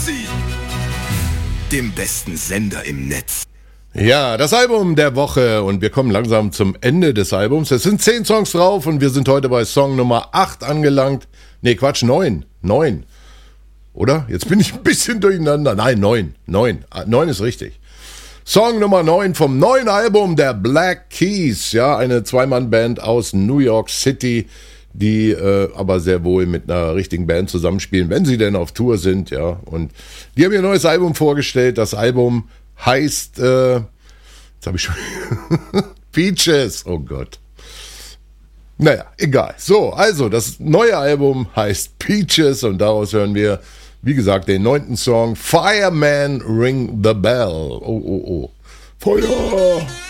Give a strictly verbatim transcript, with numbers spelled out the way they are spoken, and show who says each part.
Speaker 1: Fuzzy, dem besten Sender im Netz.
Speaker 2: Ja, das Album der Woche und wir kommen langsam zum Ende des Albums. Es sind zehn Songs drauf und wir sind heute bei Song Nummer acht angelangt. Nee, Quatsch, neun. neun. Oder? Jetzt bin ich ein bisschen durcheinander. Nein, neun. neun. neun ist richtig. Song Nummer neun vom neuen Album der Black Keys. Ja, eine Zwei-Mann-Band aus New York City, die äh, aber sehr wohl mit einer richtigen Band zusammenspielen, wenn sie denn auf Tour sind. Ja, und die haben ihr neues Album vorgestellt. Das Album heißt, äh, jetzt habe ich schon Peaches. Oh Gott. Naja, egal. So, also das neue Album heißt Peaches und daraus hören wir, wie gesagt, den neunten Song Fireman Ring the Bell. Oh, oh, oh. Feuer!